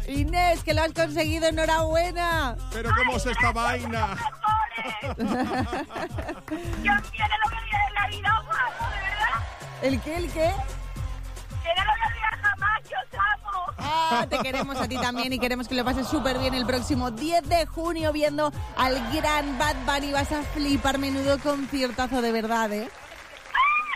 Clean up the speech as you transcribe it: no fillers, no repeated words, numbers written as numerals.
Inés, que lo has conseguido, enhorabuena. Pero ¿cómo es esta vaina? Yo quiero lo que viene en la vida, guapo, de verdad. ¿El qué? Que no lo voy a olvidar jamás, yo os amo. Ah, te queremos a ti también y queremos que lo pases súper bien el próximo 10 de junio viendo al gran Bad Bunny. Vas a flipar, menudo conciertazo de verdad, ¿eh?